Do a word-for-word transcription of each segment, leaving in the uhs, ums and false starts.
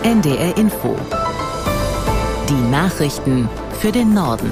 N D R Info. Die Nachrichten für den Norden.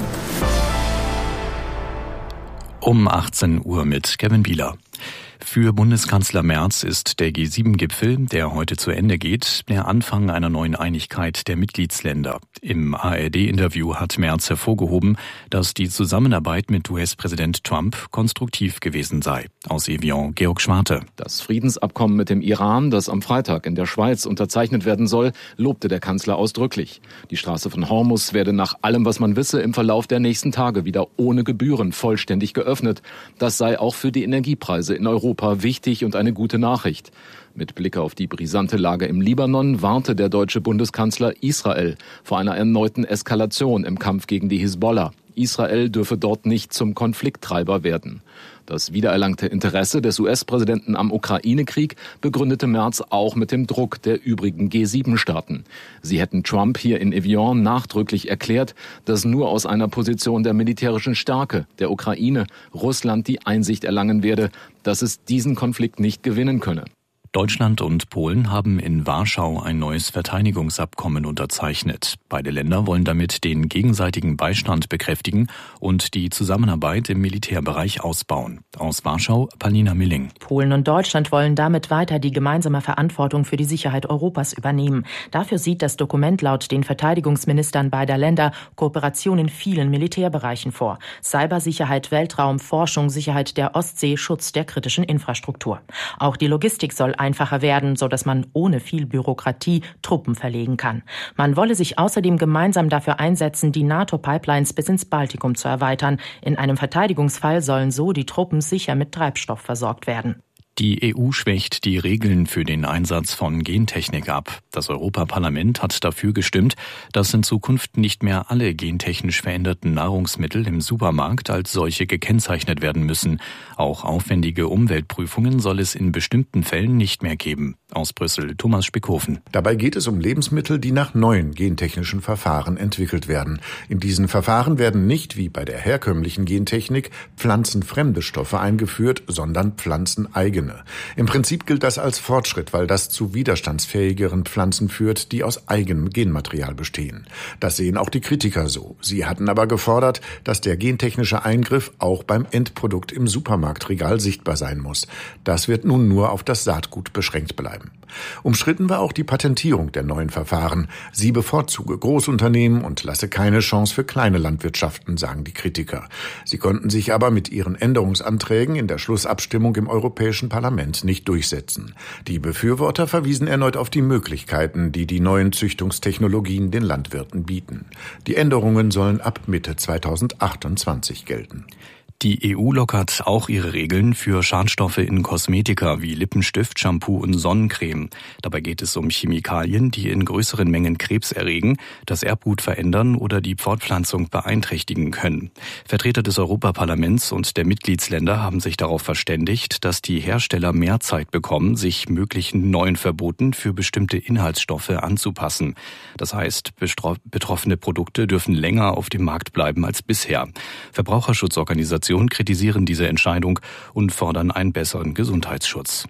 Um achtzehn Uhr mit Kevin Bieler. Für Bundeskanzler Merz ist der G sieben Gipfel, der heute zu Ende geht, der Anfang einer neuen Einigkeit der Mitgliedsländer. Im A R D-Interview hat Merz hervorgehoben, dass die Zusammenarbeit mit U S-Präsident Trump konstruktiv gewesen sei. Aus Evian, Georg Schwarte. Das Friedensabkommen mit dem Iran, das am Freitag in der Schweiz unterzeichnet werden soll, lobte der Kanzler ausdrücklich. Die Straße von Hormuz werde nach allem, was man wisse, im Verlauf der nächsten Tage wieder ohne Gebühren vollständig geöffnet. Das sei auch für die Energiepreise in Europa wichtig und eine gute Nachricht. Mit Blick auf die brisante Lage im Libanon warnte der deutsche Bundeskanzler Israel vor einer erneuten Eskalation im Kampf gegen die Hisbollah. Israel dürfe dort nicht zum Konflikttreiber werden. Das wiedererlangte Interesse des U S-Präsidenten am Ukraine-Krieg begründete Merz auch mit dem Druck der übrigen G sieben Staaten. Sie hätten Trump hier in Evian nachdrücklich erklärt, dass nur aus einer Position der militärischen Stärke der Ukraine Russland die Einsicht erlangen werde, dass es diesen Konflikt nicht gewinnen könne. Deutschland und Polen haben in Warschau ein neues Verteidigungsabkommen unterzeichnet. Beide Länder wollen damit den gegenseitigen Beistand bekräftigen und die Zusammenarbeit im Militärbereich ausbauen. Aus Warschau, Palina Milling. Polen und Deutschland wollen damit weiter die gemeinsame Verantwortung für die Sicherheit Europas übernehmen. Dafür sieht das Dokument laut den Verteidigungsministern beider Länder Kooperation in vielen Militärbereichen vor. Cybersicherheit, Weltraum, Forschung, Sicherheit der Ostsee, Schutz der kritischen Infrastruktur. Auch die Logistik soll einfacher werden, so dass man ohne viel Bürokratie Truppen verlegen kann. Man wolle sich außerdem gemeinsam dafür einsetzen, die NATO-Pipelines bis ins Baltikum zu erweitern. In einem Verteidigungsfall sollen so die Truppen sicher mit Treibstoff versorgt werden. Die E U schwächt die Regeln für den Einsatz von Gentechnik ab. Das Europaparlament hat dafür gestimmt, dass in Zukunft nicht mehr alle gentechnisch veränderten Nahrungsmittel im Supermarkt als solche gekennzeichnet werden müssen. Auch aufwendige Umweltprüfungen soll es in bestimmten Fällen nicht mehr geben. Aus Brüssel, Thomas Spickhofen. Dabei geht es um Lebensmittel, die nach neuen gentechnischen Verfahren entwickelt werden. In diesen Verfahren werden nicht, wie bei der herkömmlichen Gentechnik, pflanzenfremde Stoffe eingeführt, sondern pflanzeneigene. Im Prinzip gilt das als Fortschritt, weil das zu widerstandsfähigeren Pflanzen führt, die aus eigenem Genmaterial bestehen. Das sehen auch die Kritiker so. Sie hatten aber gefordert, dass der gentechnische Eingriff auch beim Endprodukt im Supermarktregal sichtbar sein muss. Das wird nun nur auf das Saatgut beschränkt bleiben. Umstritten war auch die Patentierung der neuen Verfahren. Sie bevorzuge Großunternehmen und lasse keine Chance für kleine Landwirtschaften, sagen die Kritiker. Sie konnten sich aber mit ihren Änderungsanträgen in der Schlussabstimmung im Europäischen Parlament nicht durchsetzen. Die Befürworter verwiesen erneut auf die Möglichkeiten, die die neuen Züchtungstechnologien den Landwirten bieten. Die Änderungen sollen ab Mitte zweitausendachtundzwanzig gelten. Die E U lockert auch ihre Regeln für Schadstoffe in Kosmetika wie Lippenstift, Shampoo und Sonnencreme. Dabei geht es um Chemikalien, die in größeren Mengen Krebs erregen, das Erbgut verändern oder die Fortpflanzung beeinträchtigen können. Vertreter des Europaparlaments und der Mitgliedsländer haben sich darauf verständigt, dass die Hersteller mehr Zeit bekommen, sich möglichen neuen Verboten für bestimmte Inhaltsstoffe anzupassen. Das heißt, betroffene Produkte dürfen länger auf dem Markt bleiben als bisher. Verbraucherschutzorganisationen kritisieren diese Entscheidung und fordern einen besseren Gesundheitsschutz.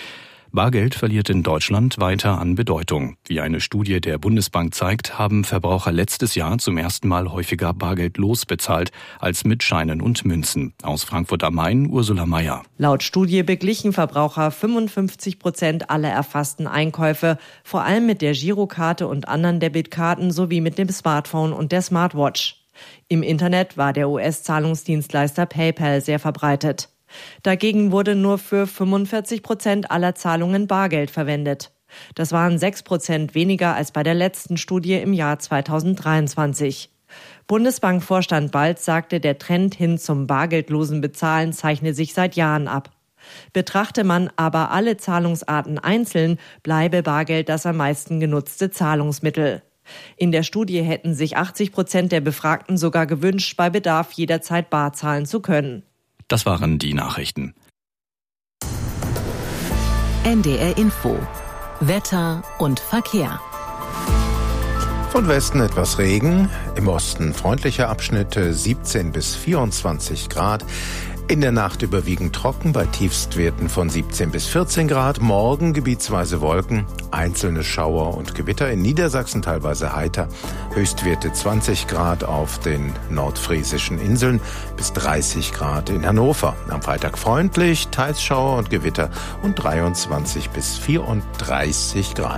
Bargeld verliert in Deutschland weiter an Bedeutung. Wie eine Studie der Bundesbank zeigt, haben Verbraucher letztes Jahr zum ersten Mal häufiger bargeldlos bezahlt als mit Scheinen und Münzen. Aus Frankfurt am Main, Ursula Mayer. Laut Studie beglichen Verbraucher fünfundfünfzig Prozent aller erfassten Einkäufe, vor allem mit der Girokarte und anderen Debitkarten sowie mit dem Smartphone und der Smartwatch. Im Internet war der U S-Zahlungsdienstleister PayPal sehr verbreitet. Dagegen wurde nur für fünfundvierzig Prozent aller Zahlungen Bargeld verwendet. Das waren sechs Prozent weniger als bei der letzten Studie im Jahr zweitausenddreiundzwanzig. Bundesbankvorstand Balz sagte, der Trend hin zum bargeldlosen Bezahlen zeichne sich seit Jahren ab. Betrachte man aber alle Zahlungsarten einzeln, bleibe Bargeld das am meisten genutzte Zahlungsmittel. In der Studie hätten sich achtzig Prozent der Befragten sogar gewünscht, bei Bedarf jederzeit bar zahlen zu können. Das waren die Nachrichten. N D R Info. Wetter und Verkehr. Von Westen etwas Regen, im Osten freundliche Abschnitte siebzehn bis vierundzwanzig Grad. In der Nacht überwiegend trocken bei Tiefstwerten von siebzehn bis vierzehn Grad. Morgen gebietsweise Wolken, einzelne Schauer und Gewitter. In Niedersachsen teilweise heiter. Höchstwerte zwanzig Grad auf den nordfriesischen Inseln bis dreißig Grad in Hannover. Am Freitag freundlich, teils Schauer und Gewitter und dreiundzwanzig bis vierunddreißig Grad.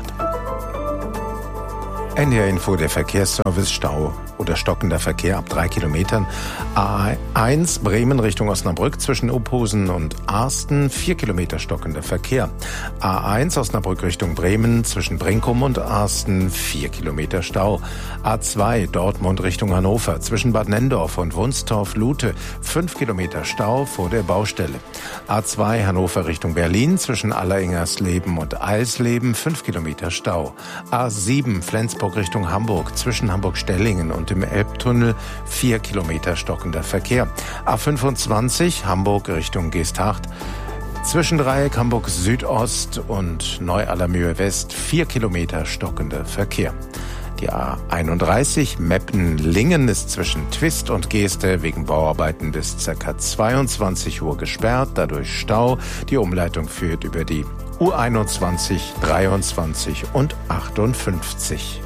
N D R-Info, der Verkehrsservice, Stau oder stockender Verkehr ab drei Kilometern. A eins Bremen Richtung Osnabrück zwischen Ophusen und Arsten, vier Kilometer stockender Verkehr. A eins Osnabrück Richtung Bremen zwischen Brinkum und Arsten, vier Kilometer Stau. A zwei Dortmund Richtung Hannover zwischen Bad Nenndorf und Wunstorf-Lute, fünf Kilometer Stau vor der Baustelle. A zwei Hannover Richtung Berlin zwischen Alleringersleben und Eilsleben, fünf Kilometer Stau. A sieben Flensburg Richtung Hamburg zwischen Hamburg-Stellingen und im Elbtunnel, vier Kilometer stockender Verkehr. A fünfundzwanzig Hamburg Richtung Geesthacht zwischen Dreieck Hamburg Südost und Neu-Allermühe West, vier Kilometer stockender Verkehr. Die A einunddreißig Meppen-Lingen ist zwischen Twist und Geeste wegen Bauarbeiten bis ca. zweiundzwanzig Uhr gesperrt, dadurch Stau. Die Umleitung führt über die U einundzwanzig, dreiundzwanzig und achtundfünfzig.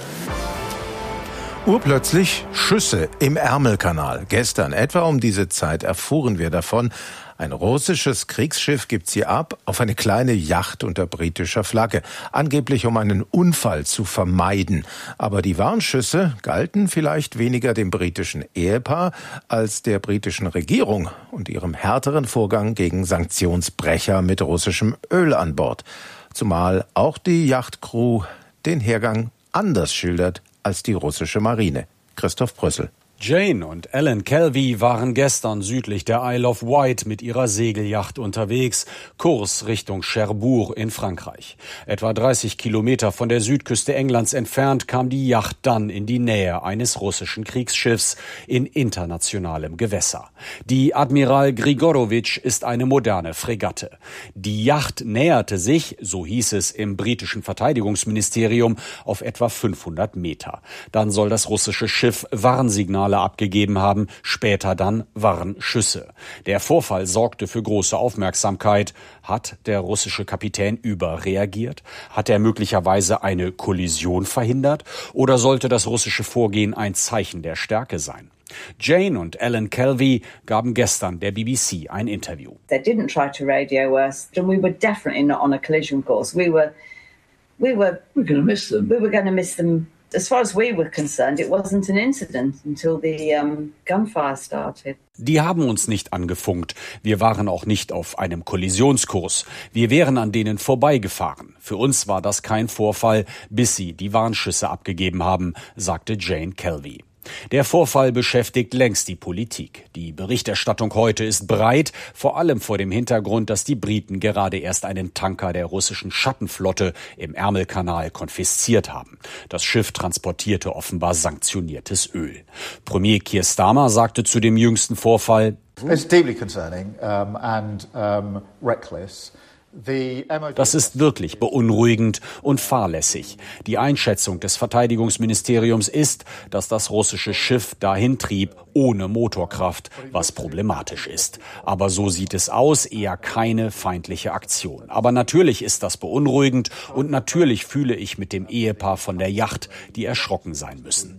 Urplötzlich Schüsse im Ärmelkanal. Gestern etwa um diese Zeit erfuhren wir davon. Ein russisches Kriegsschiff gibt sie ab auf eine kleine Yacht unter britischer Flagge, angeblich um einen Unfall zu vermeiden. Aber die Warnschüsse galten vielleicht weniger dem britischen Ehepaar als der britischen Regierung und ihrem härteren Vorgang gegen Sanktionsbrecher mit russischem Öl an Bord. Zumal auch die Yachtcrew den Hergang anders schildert als die russische Marine. Christoph Brüssel. Jane und Ellen Kelvey waren gestern südlich der Isle of Wight mit ihrer Segelyacht unterwegs, Kurs Richtung Cherbourg in Frankreich. Etwa dreißig Kilometer von der Südküste Englands entfernt kam die Yacht dann in die Nähe eines russischen Kriegsschiffs in internationalem Gewässer. Die Admiral Grigorowitsch ist eine moderne Fregatte. Die Yacht näherte sich, so hieß es im britischen Verteidigungsministerium, auf etwa fünfhundert Meter. Dann soll das russische Schiff Warnsignale abgegeben haben, später dann Warnschüsse. Der Vorfall sorgte für große Aufmerksamkeit. Hat der russische Kapitän überreagiert? Hat er möglicherweise eine Kollision verhindert? Oder sollte das russische Vorgehen ein Zeichen der Stärke sein? Jane und Ellen Kelvey gaben gestern der B B C ein Interview. They didn't try to radio us, and we were definitely not on a collision course. We were, we were, we're going to miss them. We were going to miss them. As far as we were concerned, it wasn't an incident until the um, gunfire started. Die haben uns nicht angefunkt. Wir waren auch nicht auf einem Kollisionskurs. Wir wären an denen vorbeigefahren. Für uns war das kein Vorfall, bis sie die Warnschüsse abgegeben haben, sagte Jane Kelvey. Der Vorfall beschäftigt längst die Politik. Die Berichterstattung heute ist breit, vor allem vor dem Hintergrund, dass die Briten gerade erst einen Tanker der russischen Schattenflotte im Ärmelkanal konfisziert haben. Das Schiff transportierte offenbar sanktioniertes Öl. Premier Keir Starmer sagte zu dem jüngsten Vorfall: It's deeply concerning um, and um, reckless. Das ist wirklich beunruhigend und fahrlässig. Die Einschätzung des Verteidigungsministeriums ist, dass das russische Schiff dahin trieb, ohne Motorkraft, was problematisch ist. Aber so sieht es aus, eher keine feindliche Aktion. Aber natürlich ist das beunruhigend und natürlich fühle ich mit dem Ehepaar von der Yacht, die erschrocken sein müssen.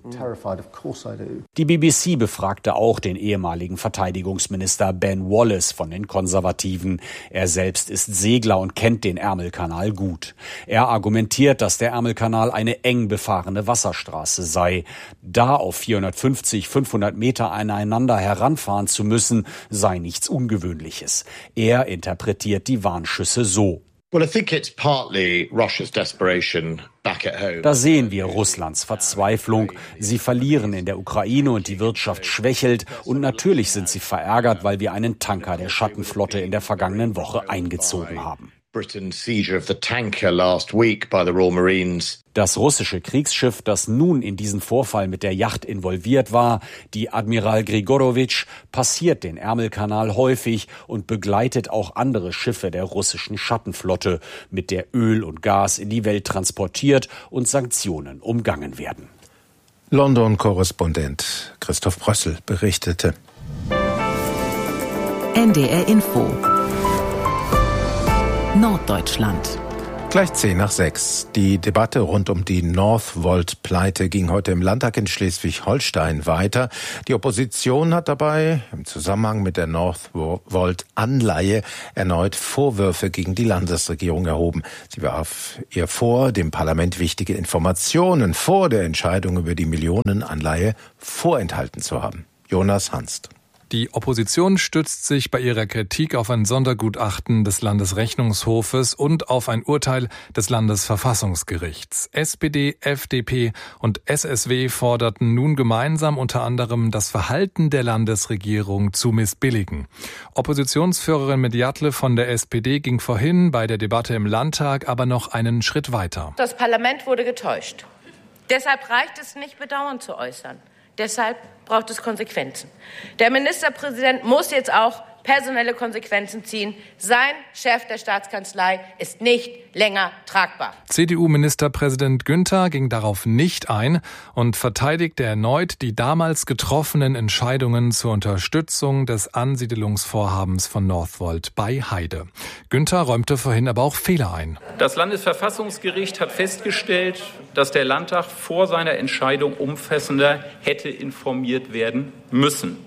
Die B B C befragte auch den ehemaligen Verteidigungsminister Ben Wallace von den Konservativen. Er selbst ist Segler und kennt den Ärmelkanal gut. Er argumentiert, dass der Ärmelkanal eine eng befahrene Wasserstraße sei. Da auf vierhundertfünfzig, fünfhundert Meter aneinander heranfahren zu müssen, sei nichts Ungewöhnliches. Er interpretiert die Warnschüsse so: Well, I think it's partly Russia's desperation back at home. Da sehen wir Russlands Verzweiflung. Sie verlieren in der Ukraine und die Wirtschaft schwächelt. Und natürlich sind sie verärgert, weil wir einen Tanker der Schattenflotte in der vergangenen Woche eingezogen haben. Britain's seizure of the tanker last week by the Royal Marines. Das russische Kriegsschiff, das nun in diesen Vorfall mit der Yacht involviert war, die Admiral Grigorowitsch, passiert den Ärmelkanal häufig und begleitet auch andere Schiffe der russischen Schattenflotte, mit der Öl und Gas in die Welt transportiert und Sanktionen umgangen werden. London-Korrespondent Christoph Brössel berichtete. N D R Info Norddeutschland. Gleich zehn nach sechs. Die Debatte rund um die Northvolt-Pleite ging heute im Landtag in Schleswig-Holstein weiter. Die Opposition hat dabei im Zusammenhang mit der Northvolt-Anleihe erneut Vorwürfe gegen die Landesregierung erhoben. Sie warf ihr vor, dem Parlament wichtige Informationen vor der Entscheidung über die Millionenanleihe vorenthalten zu haben. Jonas Hanst. Die Opposition stützt sich bei ihrer Kritik auf ein Sondergutachten des Landesrechnungshofes und auf ein Urteil des Landesverfassungsgerichts. S P D, F D P und S S W forderten nun gemeinsam unter anderem, das Verhalten der Landesregierung zu missbilligen. Oppositionsführerin Mediatle von der S P D ging vorhin bei der Debatte im Landtag aber noch einen Schritt weiter. Das Parlament wurde getäuscht. Deshalb reicht es nicht, Bedauern zu äußern. Deshalb braucht es Konsequenzen. Der Ministerpräsident muss jetzt auch personelle Konsequenzen ziehen. Sein Chef der Staatskanzlei ist nicht länger tragbar. C D U-Ministerpräsident Günther ging darauf nicht ein und verteidigte erneut die damals getroffenen Entscheidungen zur Unterstützung des Ansiedelungsvorhabens von Northvolt bei Heide. Günther räumte vorhin aber auch Fehler ein. Das Landesverfassungsgericht hat festgestellt, dass der Landtag vor seiner Entscheidung umfassender hätte informiert werden müssen.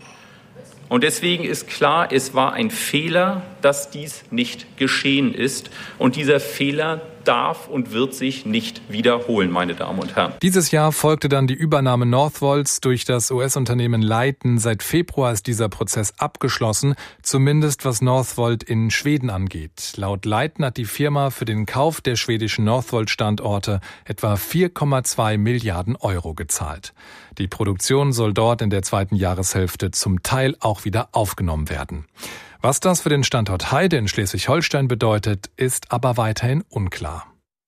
Und deswegen ist klar, es war ein Fehler, dass dies nicht geschehen ist. Und dieser Fehler darf und wird sich nicht wiederholen, meine Damen und Herren. Dieses Jahr folgte dann die Übernahme Northvolts durch das U S-Unternehmen Leighton. Seit Februar ist dieser Prozess abgeschlossen, zumindest was Northvolt in Schweden angeht. Laut Leighton hat die Firma für den Kauf der schwedischen Northvolt-Standorte etwa vier Komma zwei Milliarden Euro gezahlt. Die Produktion soll dort in der zweiten Jahreshälfte zum Teil auch wieder aufgenommen werden. Was das für den Standort Heide in Schleswig-Holstein bedeutet, ist aber weiterhin unklar.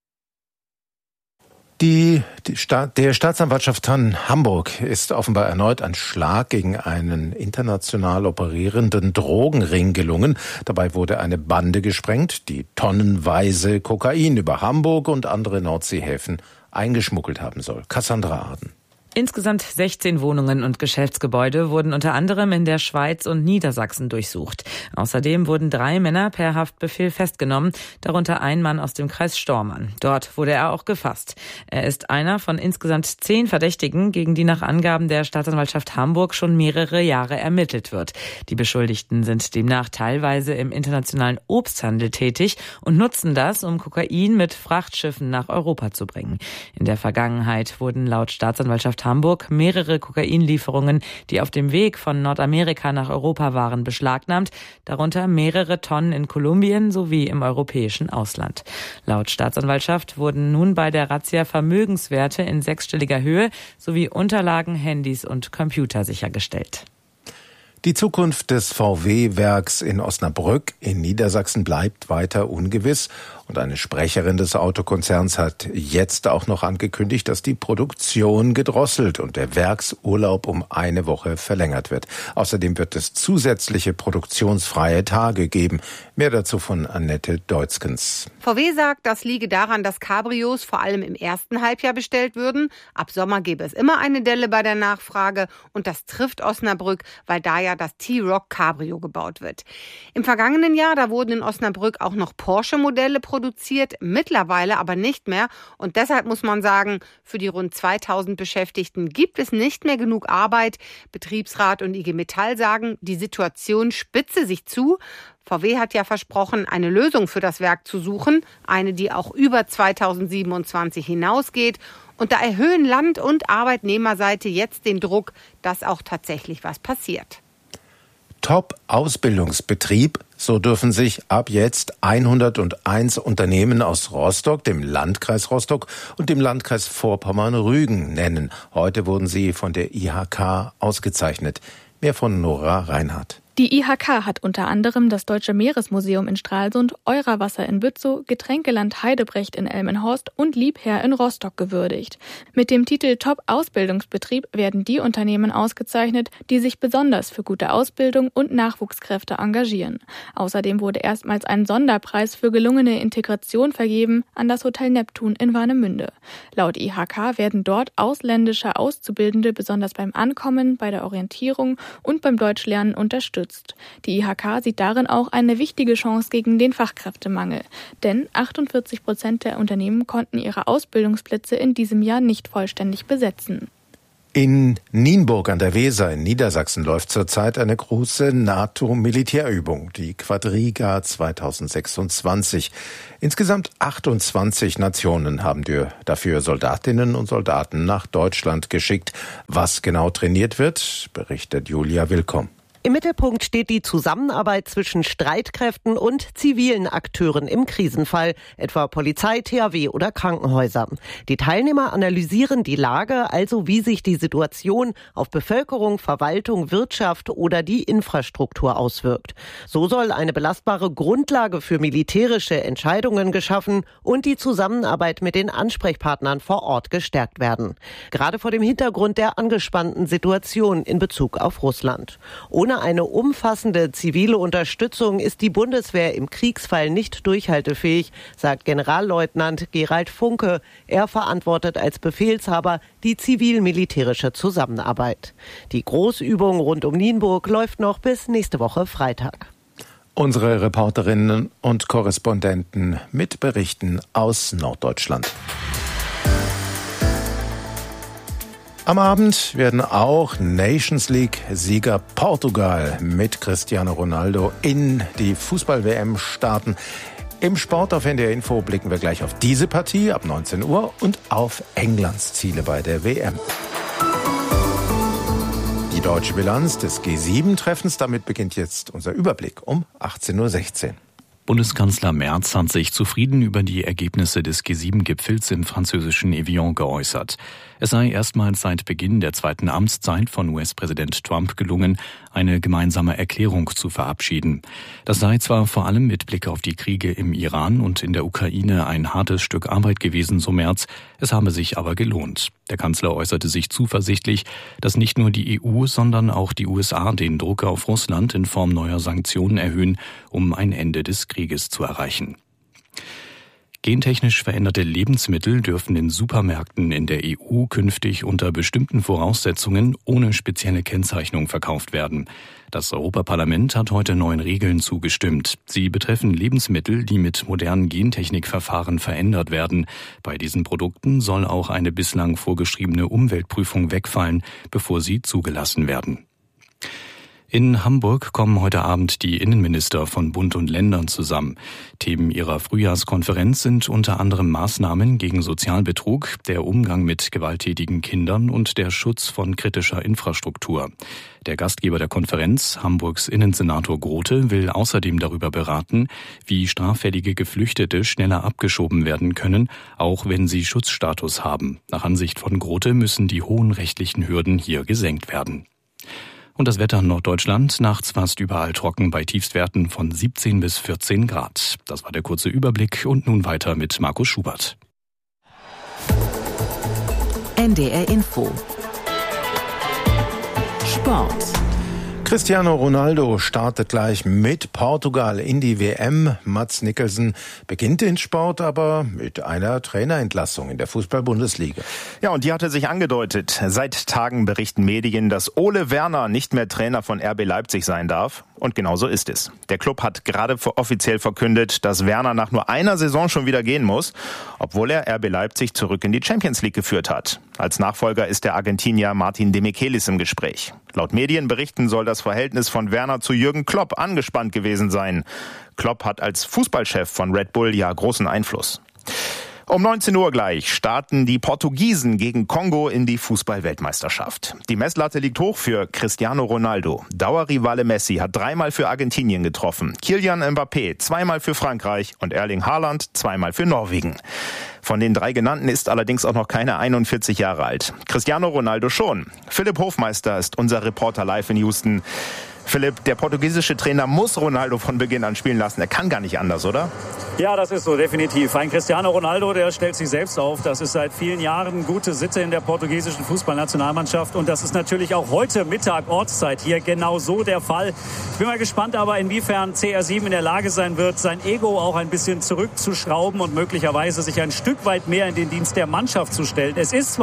Die, die Staat, der Staatsanwaltschaft Hamburg ist offenbar erneut ein Schlag gegen einen international operierenden Drogenring gelungen. Dabei wurde eine Bande gesprengt, die tonnenweise Kokain über Hamburg und andere Nordseehäfen eingeschmuggelt haben soll. Cassandra Arden. Insgesamt sechzehn Wohnungen und Geschäftsgebäude wurden unter anderem in der Schweiz und Niedersachsen durchsucht. Außerdem wurden drei Männer per Haftbefehl festgenommen, darunter ein Mann aus dem Kreis Stormann. Dort wurde er auch gefasst. Er ist einer von insgesamt zehn Verdächtigen, gegen die nach Angaben der Staatsanwaltschaft Hamburg schon mehrere Jahre ermittelt wird. Die Beschuldigten sind demnach teilweise im internationalen Obsthandel tätig und nutzen das, um Kokain mit Frachtschiffen nach Europa zu bringen. In der Vergangenheit wurden laut Staatsanwaltschaft Hamburg mehrere Kokainlieferungen, die auf dem Weg von Nordamerika nach Europa waren, beschlagnahmt, darunter mehrere Tonnen in Kolumbien sowie im europäischen Ausland. Laut Staatsanwaltschaft wurden nun bei der Razzia Vermögenswerte in sechsstelliger Höhe sowie Unterlagen, Handys und Computer sichergestellt. Die Zukunft des V W-Werks in Osnabrück in Niedersachsen bleibt weiter ungewiss. Und eine Sprecherin des Autokonzerns hat jetzt auch noch angekündigt, dass die Produktion gedrosselt und der Werksurlaub um eine Woche verlängert wird. Außerdem wird es zusätzliche produktionsfreie Tage geben. Mehr dazu von Annette Deutzkens. V W sagt, das liege daran, dass Cabrios vor allem im ersten Halbjahr bestellt würden. Ab Sommer gäbe es immer eine Delle bei der Nachfrage. Und das trifft Osnabrück, weil da ja das T-Roc Cabrio gebaut wird. Im vergangenen Jahr, da wurden in Osnabrück auch noch Porsche-Modelle produziert, mittlerweile aber nicht mehr. Und deshalb muss man sagen, für die rund zweitausend Beschäftigten gibt es nicht mehr genug Arbeit. Betriebsrat und I G Metall sagen, die Situation spitze sich zu. V W hat ja versprochen, eine Lösung für das Werk zu suchen, eine, die auch über zweitausendsiebenundzwanzig hinausgeht. Und da erhöhen Land- und Arbeitnehmerseite jetzt den Druck, dass auch tatsächlich was passiert. Top-Ausbildungsbetrieb, so dürfen sich ab jetzt hunderteins Unternehmen aus Rostock, dem Landkreis Rostock und dem Landkreis Vorpommern-Rügen nennen. Heute wurden sie von der I H K ausgezeichnet. Mehr von Nora Reinhardt. Die I H K hat unter anderem das Deutsche Meeresmuseum in Stralsund, Euraswasser in Bützow, Getränkeland Heidebrecht in Elmenhorst und Liebherr in Rostock gewürdigt. Mit dem Titel Top-Ausbildungsbetrieb werden die Unternehmen ausgezeichnet, die sich besonders für gute Ausbildung und Nachwuchskräfte engagieren. Außerdem wurde erstmals ein Sonderpreis für gelungene Integration vergeben an das Hotel Neptun in Warnemünde. Laut I H K werden dort ausländische Auszubildende besonders beim Ankommen, bei der Orientierung und beim Deutschlernen unterstützt. unterstützt. Die I H K sieht darin auch eine wichtige Chance gegen den Fachkräftemangel. Denn achtundvierzig Prozent der Unternehmen konnten ihre Ausbildungsplätze in diesem Jahr nicht vollständig besetzen. In Nienburg an der Weser in Niedersachsen läuft zurzeit eine große NATO-Militärübung, die Quadriga zweitausendsechsundzwanzig. Insgesamt achtundzwanzig Nationen haben dafür Soldatinnen und Soldaten nach Deutschland geschickt. Was genau trainiert wird, berichtet Julia Willkomm. Im Mittelpunkt steht die Zusammenarbeit zwischen Streitkräften und zivilen Akteuren im Krisenfall, etwa Polizei, T H W oder Krankenhäuser. Die Teilnehmer analysieren die Lage, also wie sich die Situation auf Bevölkerung, Verwaltung, Wirtschaft oder die Infrastruktur auswirkt. So soll eine belastbare Grundlage für militärische Entscheidungen geschaffen und die Zusammenarbeit mit den Ansprechpartnern vor Ort gestärkt werden. Gerade vor dem Hintergrund der angespannten Situation in Bezug auf Russland. Ohne eine umfassende zivile Unterstützung ist die Bundeswehr im Kriegsfall nicht durchhaltefähig, sagt Generalleutnant Gerald Funke. Er verantwortet als Befehlshaber die zivil-militärische Zusammenarbeit. Die Großübung rund um Nienburg läuft noch bis nächste Woche Freitag. Unsere Reporterinnen und Korrespondenten mit Berichten aus Norddeutschland. Am Abend werden auch Nations League-Sieger Portugal mit Cristiano Ronaldo in die Fußball-W M starten. Im Sport auf N D R Info blicken wir gleich auf diese Partie ab neunzehn Uhr und auf Englands Ziele bei der W M. Die deutsche Bilanz des G sieben Treffens, damit beginnt jetzt unser Überblick um achtzehn Uhr sechzehn. Bundeskanzler Merz hat sich zufrieden über die Ergebnisse des G sieben Gipfels im französischen Evian geäußert. Es sei erstmals seit Beginn der zweiten Amtszeit von U S-Präsident Trump gelungen, eine gemeinsame Erklärung zu verabschieden. Das sei zwar vor allem mit Blick auf die Kriege im Iran und in der Ukraine ein hartes Stück Arbeit gewesen, so Merz, es habe sich aber gelohnt. Der Kanzler äußerte sich zuversichtlich, dass nicht nur die E U, sondern auch die U S A den Druck auf Russland in Form neuer Sanktionen erhöhen, um ein Ende des Krieges zu erreichen. Gentechnisch veränderte Lebensmittel dürfen in Supermärkten in der E U künftig unter bestimmten Voraussetzungen ohne spezielle Kennzeichnung verkauft werden. Das Europaparlament hat heute neuen Regeln zugestimmt. Sie betreffen Lebensmittel, die mit modernen Gentechnikverfahren verändert werden. Bei diesen Produkten soll auch eine bislang vorgeschriebene Umweltprüfung wegfallen, bevor sie zugelassen werden. In Hamburg kommen heute Abend die Innenminister von Bund und Ländern zusammen. Themen ihrer Frühjahrskonferenz sind unter anderem Maßnahmen gegen Sozialbetrug, der Umgang mit gewalttätigen Kindern und der Schutz von kritischer Infrastruktur. Der Gastgeber der Konferenz, Hamburgs Innensenator Grote, will außerdem darüber beraten, wie straffällige Geflüchtete schneller abgeschoben werden können, auch wenn sie Schutzstatus haben. Nach Ansicht von Grote müssen die hohen rechtlichen Hürden hier gesenkt werden. Und das Wetter in Norddeutschland, nachts fast überall trocken bei Tiefstwerten von siebzehn bis vierzehn Grad. Das war der kurze Überblick und nun weiter mit Markus Schubert. N D R Info. Sport. Cristiano Ronaldo startet gleich mit Portugal in die W M. Mats Nicholson beginnt den Sport aber mit einer Trainerentlassung in der Fußball-Bundesliga. Ja, und die hatte sich angedeutet. Seit Tagen berichten Medien, dass Ole Werner nicht mehr Trainer von R B Leipzig sein darf. Und genau so ist es. Der Club hat gerade offiziell verkündet, dass Werner nach nur einer Saison schon wieder gehen muss, obwohl er R B Leipzig zurück in die Champions League geführt hat. Als Nachfolger ist der Argentinier Martin de Michelis im Gespräch. Laut Medienberichten soll das Verhältnis von Werner zu Jürgen Klopp angespannt gewesen sein. Klopp hat als Fußballchef von Red Bull ja großen Einfluss. Um neunzehn Uhr gleich starten die Portugiesen gegen Kongo in die Fußball-Weltmeisterschaft. Die Messlatte liegt hoch für Cristiano Ronaldo. Dauerrivale Messi hat dreimal für Argentinien getroffen. Kylian Mbappé zweimal für Frankreich und Erling Haaland zweimal für Norwegen. Von den drei genannten ist allerdings auch noch keine einundvierzig Jahre alt. Cristiano Ronaldo schon. Philipp Hofmeister ist unser Reporter live in Houston. Philipp, der portugiesische Trainer muss Ronaldo von Beginn an spielen lassen. Er kann gar nicht anders, oder? Ja, das ist so, definitiv. Ein Cristiano Ronaldo, der stellt sich selbst auf. Das ist seit vielen Jahren gute Sitte in der portugiesischen Fußballnationalmannschaft. Und das ist natürlich auch heute Mittag Ortszeit hier genau so der Fall. Ich bin mal gespannt aber, inwiefern C R sieben in der Lage sein wird, sein Ego auch ein bisschen zurückzuschrauben und möglicherweise sich ein Stück weit mehr in den Dienst der Mannschaft zu stellen. Es ist zwar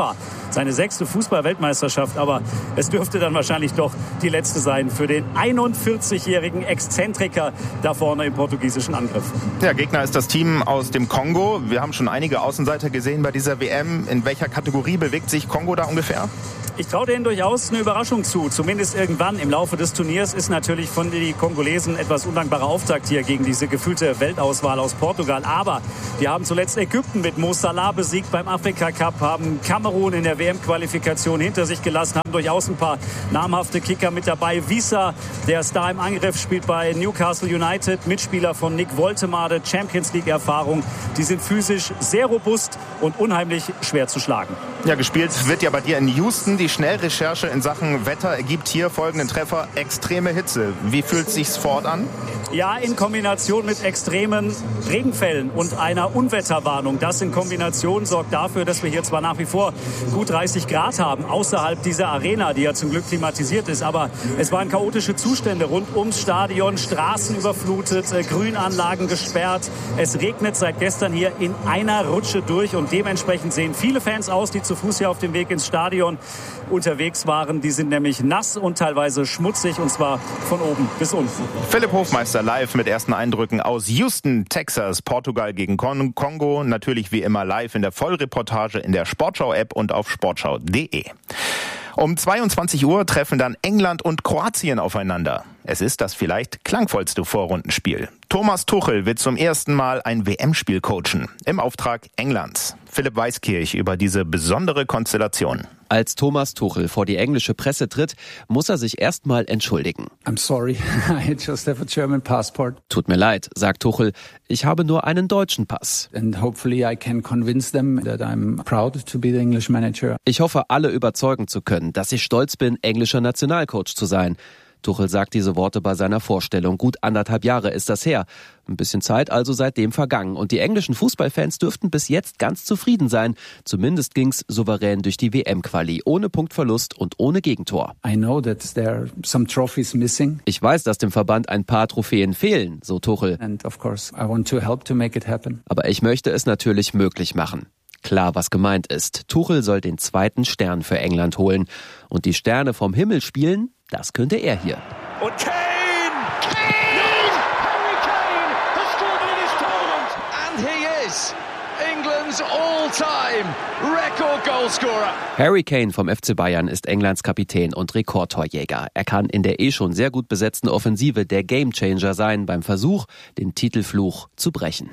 seine sechste Fußball-Weltmeisterschaft. Aber es dürfte dann wahrscheinlich doch die letzte sein für den einundvierzigjährigen Exzentriker da vorne im portugiesischen Angriff. Ja, Gegner ist das Team aus dem Kongo. Wir haben schon einige Außenseiter gesehen bei dieser W M. In welcher Kategorie bewegt sich Kongo da ungefähr? Ich traue denen durchaus eine Überraschung zu. Zumindest irgendwann im Laufe des Turniers ist natürlich von den Kongolesen etwas undankbarer Auftakt hier gegen diese gefühlte Weltauswahl aus Portugal. Aber die haben zuletzt Ägypten mit Mo Salah besiegt beim Afrika-Cup, haben Kamerun in der W M-Qualifikation hinter sich gelassen, haben durchaus ein paar namhafte Kicker mit dabei. Wissa, der Star im Angriff, spielt bei Newcastle United, Mitspieler von Nick Woltemade, Champions League-Erfahrung. Die sind physisch sehr robust und unheimlich schwer zu schlagen. Ja, gespielt wird ja bei dir in Houston. Die Schnellrecherche in Sachen Wetter ergibt hier folgenden Treffer: extreme Hitze. Wie fühlt es sich vor Ort an? Ja, in Kombination mit extremen Regenfällen und einer Unwetterwarnung. Das in Kombination sorgt dafür, dass wir hier zwar nach wie vor gut dreißig Grad haben, außerhalb dieser Arena, die ja zum Glück klimatisiert ist. Aber es waren chaotische Zustände rund ums Stadion, Straßen überflutet, Grünanlagen gesperrt. Es regnet seit gestern hier in einer Rutsche durch und dementsprechend sehen viele Fans aus, die zu Fuß hier auf dem Weg ins Stadion unterwegs waren. Die sind nämlich nass und teilweise schmutzig, und zwar von oben bis unten. Philipp Hofmeister live mit ersten Eindrücken aus Houston, Texas. Portugal gegen Kon- Kongo. Natürlich wie immer live in der Vollreportage in der Sportschau-App und auf sportschau punkt de. Um zweiundzwanzig Uhr treffen dann England und Kroatien aufeinander. Es ist das vielleicht klangvollste Vorrundenspiel. Thomas Tuchel wird zum ersten Mal ein W M-Spiel coachen, im Auftrag Englands. Philipp Weiskirch über diese besondere Konstellation. Als Thomas Tuchel vor die englische Presse tritt, muss er sich erstmal entschuldigen. I'm sorry, I just have a German passport. Tut mir leid, sagt Tuchel, ich habe nur einen deutschen Pass. And hopefully I can convince them that I'm proud to be the English manager. Ich hoffe, alle überzeugen zu können, dass ich stolz bin, englischer Nationalcoach zu sein. Tuchel sagt diese Worte bei seiner Vorstellung. Gut anderthalb Jahre ist das her. Ein bisschen Zeit also seitdem vergangen. Und die englischen Fußballfans dürften bis jetzt ganz zufrieden sein. Zumindest ging's souverän durch die W M-Quali. Ohne Punktverlust und ohne Gegentor. I know that there are some trophies missing. Ich weiß, dass dem Verband ein paar Trophäen fehlen, so Tuchel. And of course, I want to help to make it happen. Aber ich möchte es natürlich möglich machen. Klar, was gemeint ist. Tuchel soll den zweiten Stern für England holen. Und die Sterne vom Himmel spielen, das könnte er hier. Und Kane! Kane! Harry Kane has scored in this tournament! And he is England's all-time record goalscorer. Harry Kane vom F C Bayern ist Englands Kapitän und Rekordtorjäger. Er kann in der eh schon sehr gut besetzten Offensive der Gamechanger sein beim Versuch, den Titelfluch zu brechen.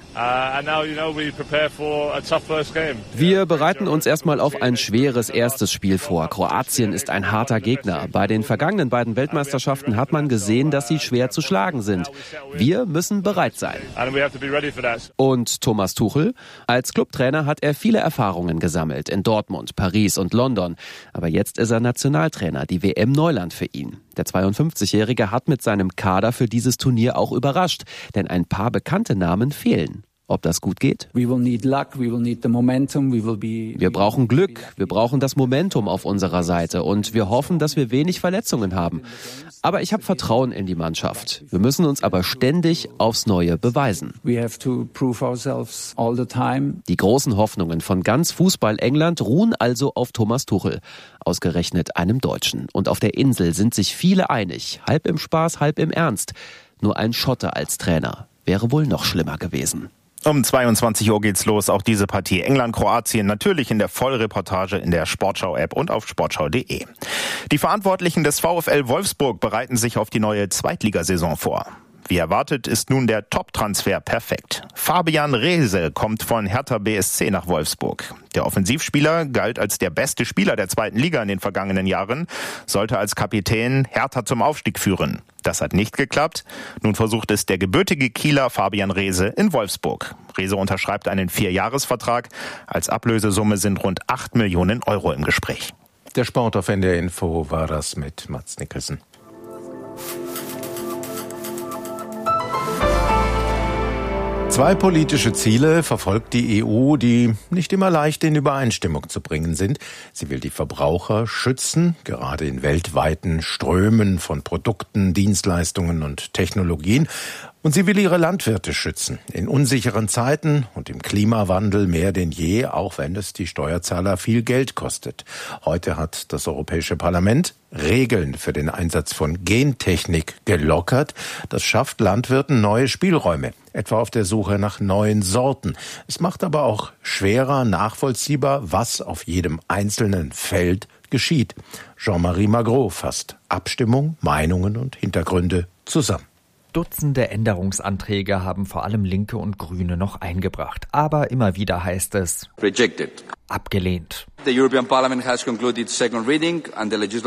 Wir bereiten uns erstmal auf ein schweres erstes Spiel vor. Kroatien ist ein harter Gegner. Bei den vergangenen beiden Weltmeisterschaften hat man gesehen, dass sie schwer zu schlagen sind. Wir müssen bereit sein. Und Thomas Tuchel? Als Clubtrainer hat er viele Erfahrungen gesammelt in Dortmund, Paris und London. Aber jetzt ist er Nationaltrainer, die W M Neuland für ihn. Der zweiundfünfzigjährige hat mit seinem Kader für dieses Turnier auch überrascht, denn ein paar bekannte Namen fehlen. Ob das gut geht? Wir brauchen Glück, wir brauchen das Momentum auf unserer Seite und wir hoffen, dass wir wenig Verletzungen haben. Aber ich habe Vertrauen in die Mannschaft. Wir müssen uns aber ständig aufs Neue beweisen. We have to prove ourselves all the time. Die großen Hoffnungen von ganz Fußball-England ruhen also auf Thomas Tuchel, ausgerechnet einem Deutschen. Und auf der Insel sind sich viele einig, halb im Spaß, halb im Ernst. Nur ein Schotte als Trainer wäre wohl noch schlimmer gewesen. Um zweiundzwanzig Uhr geht's los, auch diese Partie England-Kroatien, natürlich in der Vollreportage in der Sportschau-App und auf sportschau punkt de. Die Verantwortlichen des VfL Wolfsburg bereiten sich auf die neue Zweitligasaison vor. Wie erwartet ist nun der Top-Transfer perfekt. Fabian Reese kommt von Hertha B S C nach Wolfsburg. Der Offensivspieler galt als der beste Spieler der zweiten Liga in den vergangenen Jahren, sollte als Kapitän Hertha zum Aufstieg führen. Das hat nicht geklappt. Nun versucht es der gebürtige Kieler Fabian Reese in Wolfsburg. Reese unterschreibt einen Vierjahresvertrag. Als Ablösesumme sind rund acht Millionen Euro im Gespräch. Der Sport auf N D R Info war das mit Mats Nicholson. Zwei politische Ziele verfolgt die E U, die nicht immer leicht in Übereinstimmung zu bringen sind. Sie will die Verbraucher schützen, gerade in weltweiten Strömen von Produkten, Dienstleistungen und Technologien. Und sie will ihre Landwirte schützen, in unsicheren Zeiten und im Klimawandel mehr denn je, auch wenn es die Steuerzahler viel Geld kostet. Heute hat das Europäische Parlament Regeln für den Einsatz von Gentechnik gelockert. Das schafft Landwirten neue Spielräume, etwa auf der Suche nach neuen Sorten. Es macht aber auch schwerer nachvollziehbar, was auf jedem einzelnen Feld geschieht. Jean-Marie Magro fasst Abstimmung, Meinungen und Hintergründe zusammen. Dutzende Änderungsanträge haben vor allem Linke und Grüne noch eingebracht. Aber immer wieder heißt es Rejected. Abgelehnt. The European Parliament has concluded second reading and the legislative